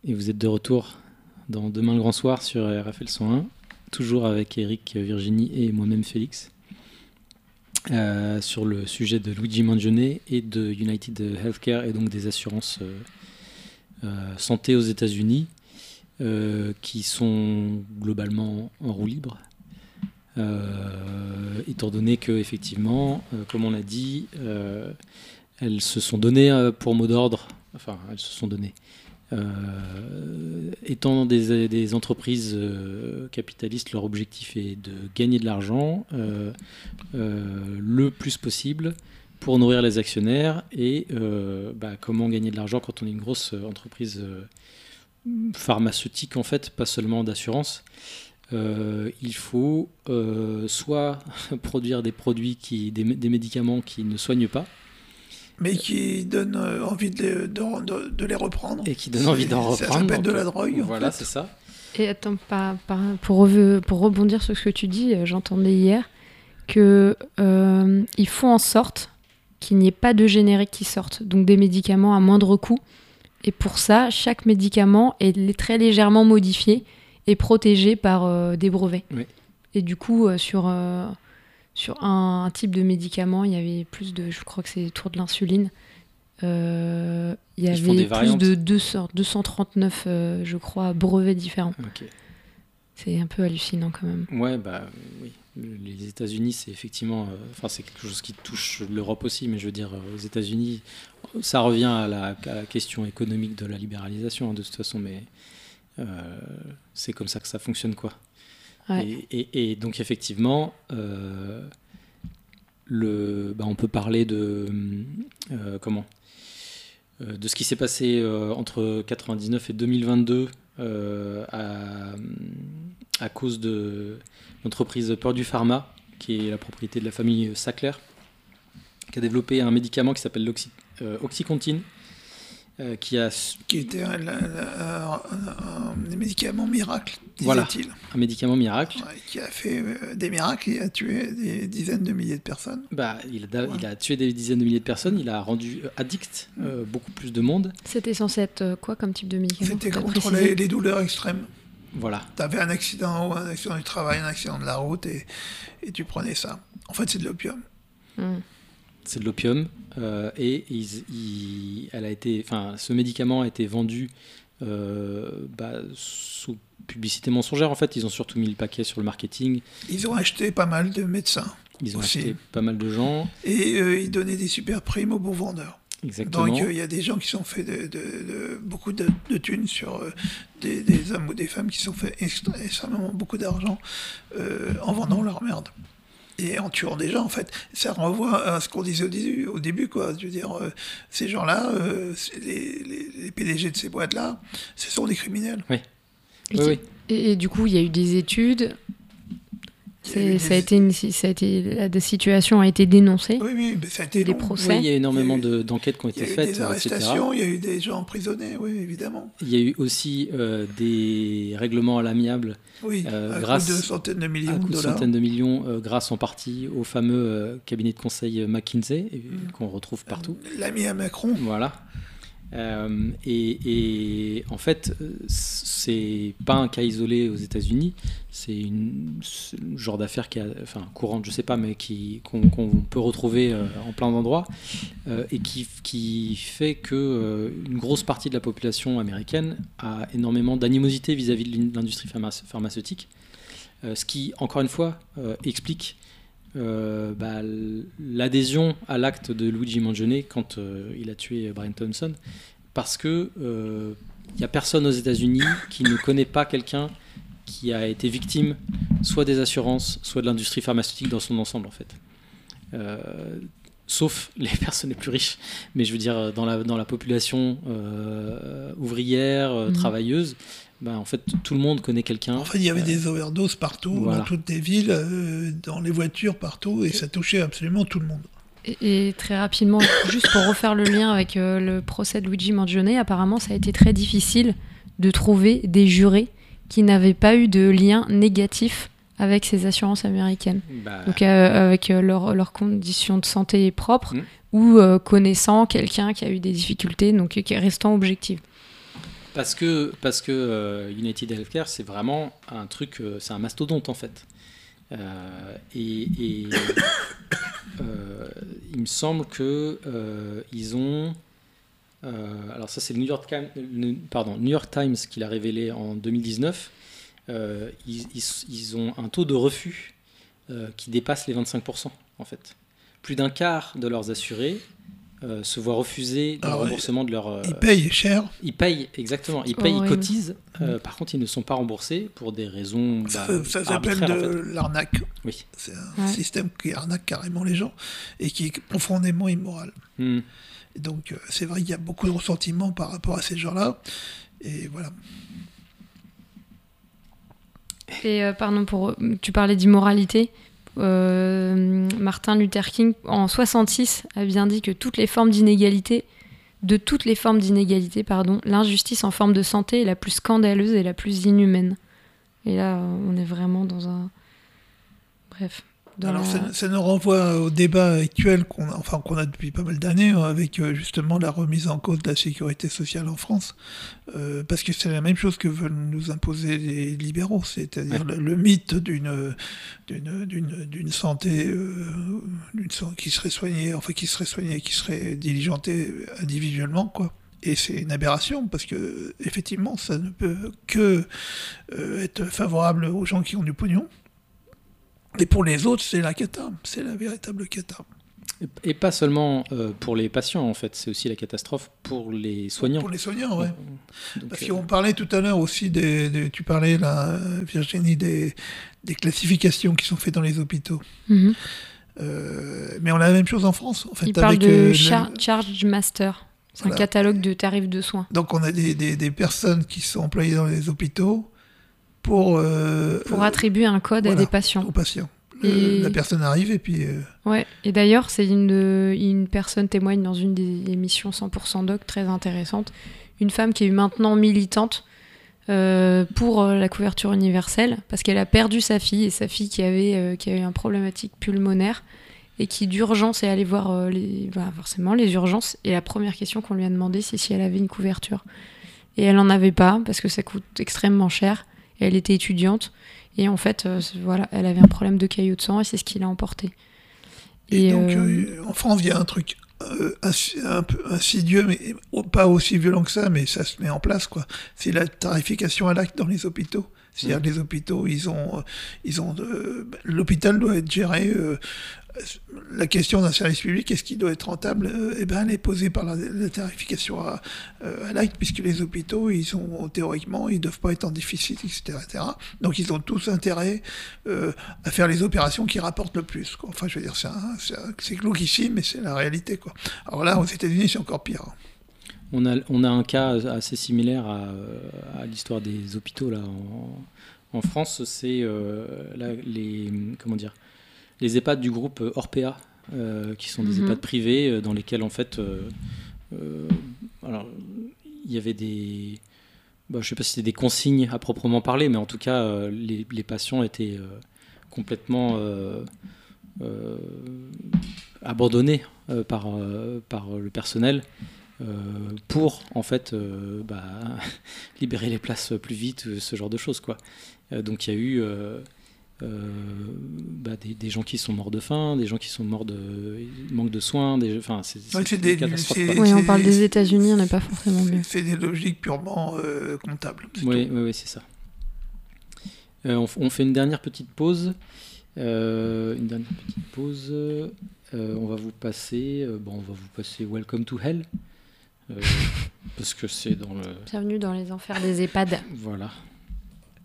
Et vous êtes de retour dans Demain le Grand Soir sur RFL 101, toujours avec Eric, Virginie et moi-même Félix, sur le sujet de Luigi Mangione et de United Healthcare et donc des assurances santé aux États-Unis qui sont globalement en roue libre. Étant donné que effectivement, comme on l'a dit, elles se sont données pour mot d'ordre, enfin elles se sont données. Étant des entreprises capitalistes, leur objectif est de gagner de l'argent le plus possible pour nourrir les actionnaires. Et comment gagner de l'argent quand on est une grosse entreprise pharmaceutique, en fait, pas seulement d'assurance. Il faut soit produire des produits, des médicaments qui ne soignent pas, mais qui donne envie de les reprendre. Et qui donne envie d'en reprendre. Ça s'appelle de la drogue. Voilà, c'est ça. Et attends, pour rebondir sur ce que tu dis, j'entendais hier qu'ils font en sorte qu'il n'y ait pas de générique qui sortent, donc des médicaments à moindre coût. Et pour ça, chaque médicament est très légèrement modifié et protégé par des brevets. Oui. Et du coup, sur un type de médicament, il y avait plus de, je crois que c'est autour de l'insuline, il y avait plus de 239, je crois, brevets différents. Okay. C'est un peu hallucinant quand même. Ouais, oui. Les États-Unis, c'est effectivement, c'est quelque chose qui touche l'Europe aussi, mais je veux dire, aux États-Unis, ça revient à la question économique de la libéralisation, de toute façon, mais c'est comme ça que ça fonctionne, quoi. Ouais. Et donc effectivement, on peut parler de ce qui s'est passé entre 99 et 2022 à cause de l'entreprise Purdue Pharma, qui est la propriété de la famille Sackler, qui a développé un médicament qui s'appelle Oxycontin, qui était un médicament miracle, disait-il. Voilà, un médicament miracle. Ouais, qui a fait des miracles, il a tué des dizaines de milliers de personnes. Il a tué des dizaines de milliers de personnes, il a rendu addict beaucoup plus de monde. C'était censé être quoi comme type de médicament ? C'était contre les douleurs extrêmes. Voilà. Tu avais un accident du travail, un accident de la route, et tu prenais ça. En fait, c'est de l'opium. C'est de l'opium, et ce médicament a été vendu sous publicité mensongère. En fait, ils ont surtout mis le paquet sur le marketing. Ils ont acheté pas mal de médecins. Ils ont acheté pas mal de gens. Et ils donnaient des super primes aux bons vendeurs. Exactement. Donc il y a des gens qui sont fait beaucoup de thunes sur des hommes ou des femmes qui sont fait extrêmement beaucoup d'argent en vendant leur merde. Et en tuant des gens, en fait, ça renvoie à ce qu'on disait au début, quoi. Je veux dire, ces gens-là, les PDG de ces boîtes-là, ce sont des criminels. Oui. Et du coup, il y a eu des études. La situation a été dénoncée. Oui, mais ça a été des procès. Oui, il y a énormément d'enquêtes qui ont été faites. Il y a eu des arrestations, il y a eu des gens emprisonnés, oui, évidemment. Il y a eu aussi des règlements à l'amiable. Oui, grâce à centaines de millions de dollars. Centaines de millions, grâce en partie au fameux cabinet de conseil McKinsey, qu'on retrouve partout. L'ami à Macron. Voilà. Et en fait, c'est pas un cas isolé aux États-Unis, c'est le genre d'affaire qui courante, je sais pas, mais qu'on peut retrouver en plein d'endroits, et qui fait que une grosse partie de la population américaine a énormément d'animosité vis-à-vis de l'industrie pharmaceutique, ce qui, encore une fois, explique l'adhésion à l'acte de Luigi Mangione quand il a tué Brian Thompson, parce que y a personne aux États-Unis qui ne connaît pas quelqu'un qui a été victime soit des assurances, soit de l'industrie pharmaceutique dans son ensemble, en fait. Sauf les personnes les plus riches, mais je veux dire dans la population ouvrière, travailleuse. En fait, tout le monde connaît quelqu'un. En fait, il y avait des overdoses partout, voilà, dans toutes les villes, dans les voitures, partout, et ça touchait absolument tout le monde. Et très rapidement, juste pour refaire le lien avec le procès de Luigi Mangione, apparemment, ça a été très difficile de trouver des jurés qui n'avaient pas eu de lien négatif avec ces assurances américaines. Donc, avec leurs conditions de santé propres ou connaissant quelqu'un qui a eu des difficultés, donc qui est restant objectif. Parce que United Healthcare, c'est vraiment un truc, c'est un mastodonte en fait. Et il me semble que ils ont. Alors ça, c'est le New York Times qui l'a révélé en 2019. Ils ont un taux de refus qui dépasse les 25% en fait. Plus d'un quart de leurs assurés se voient refuser le remboursement de leur... ils payent cher. Ils payent, exactement. Ils payent, ils cotisent. Par contre, ils ne sont pas remboursés pour des raisons ça s'appelle de l'arnaque. Oui. C'est un système qui arnaque carrément les gens et qui est profondément immoral. Et donc, c'est vrai qu'il y a beaucoup de ressentiment par rapport à ces gens-là. Et voilà. Et tu parlais d'immoralité. Martin Luther King en 66 a bien dit que de toutes les formes d'inégalité, l'injustice en forme de santé est la plus scandaleuse et la plus inhumaine. Et là, on est vraiment dans un... Bref. Alors ça nous renvoie au débat actuel qu'on a depuis pas mal d'années avec justement la remise en cause de la sécurité sociale en France, parce que c'est la même chose que veulent nous imposer les libéraux, c'est-à-dire le mythe d'une santé qui serait soignée, qui serait diligentée individuellement, quoi. Et c'est une aberration, parce que effectivement, ça ne peut que être favorable aux gens qui ont du pognon. Et pour les autres, c'est la cata, c'est la véritable cata. Et pas seulement pour les patients, en fait, c'est aussi la catastrophe pour les soignants. Pour les soignants, oui. Parce qu'on parlait tout à l'heure aussi, tu parlais là, Virginie, des classifications qui sont faites dans les hôpitaux. Mm-hmm. Mais on a la même chose en France, en fait. Il parle de Charge Master, c'est un catalogue de tarifs de soins. Donc on a des personnes qui sont employées dans les hôpitaux pour attribuer un code à des patients. Aux patients. La personne arrive et puis... Ouais, et d'ailleurs, c'est une personne témoigne dans une des émissions 100% Doc très intéressante, une femme qui est maintenant militante pour la couverture universelle, parce qu'elle a perdu sa fille, et sa fille qui avait une problématique pulmonaire, et qui d'urgence est allée voir forcément les urgences, et la première question qu'on lui a demandé, c'est si elle avait une couverture. Et elle n'en avait pas, parce que ça coûte extrêmement cher. Elle était étudiante et en fait, elle avait un problème de caillots de sang et c'est ce qui l'a emporté. Et donc, en France, il y a un truc un peu insidieux, mais pas aussi violent que ça, mais ça se met en place, quoi. C'est la tarification à l'acte dans les hôpitaux. C'est-à-dire que les hôpitaux, l'hôpital doit être géré. La question d'un service public, est-ce qu'il doit être rentable ? Elle est posée par la tarification à l'acte, puisque les hôpitaux, théoriquement, ils ne doivent pas être en déficit, etc., etc. Donc ils ont tous intérêt à faire les opérations qui rapportent le plus, quoi. Enfin, je veux dire, c'est glauque ici, mais c'est la réalité, quoi. Alors là, aux États-Unis, c'est encore pire. On a un cas assez similaire à l'histoire des hôpitaux là en France. C'est les EHPAD du groupe Orpea, qui sont des EHPAD privés dans lesquels en fait, alors il y avait je ne sais pas si c'était des consignes à proprement parler, mais en tout cas les patients étaient complètement abandonnés par le personnel. Pour en fait libérer les places plus vite, ce genre de choses, quoi. Donc il y a eu des gens qui sont morts de faim, des gens qui sont morts de manque de soins, c'est des catastrophes. Oui, on parle des États-Unis, on n'est pas forcément mieux. C'est des logiques purement comptables. Oui, c'est ça. On fait une dernière petite pause. On va vous passer Welcome to Hell. Parce que c'est dans le... Bienvenue dans les enfers des EHPAD. Voilà.